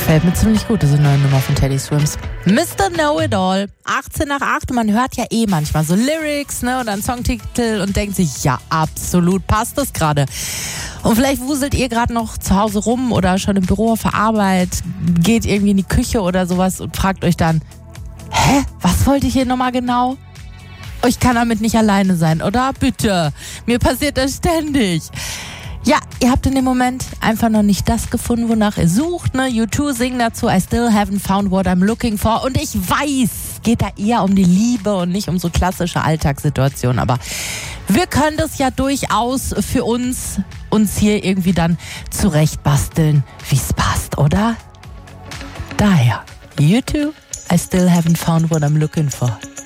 Gefällt mir ziemlich gut, diese neue Nummer von Teddy Swims. Mr. Know-It-All, 18 nach 8. Man hört ja manchmal so Lyrics, ne, oder einen Songtitel und denkt sich, ja, absolut passt das gerade. Und vielleicht wuselt ihr gerade noch zu Hause rum oder schon im Büro auf der Arbeit, geht irgendwie in die Küche oder sowas und fragt euch dann, was wollte ich hier nochmal genau? Ich kann damit nicht alleine sein, oder? Bitte, mir passiert das ständig. Ja, ihr habt in dem Moment einfach noch nicht das gefunden, wonach ihr sucht, ne? U2 singen dazu, I still haven't found what I'm looking for. Und ich weiß, geht da eher um die Liebe und nicht um so klassische Alltagssituationen. Aber wir können das ja durchaus für uns hier irgendwie dann zurechtbasteln, wie es passt, oder? Daher, U2, I still haven't found what I'm looking for.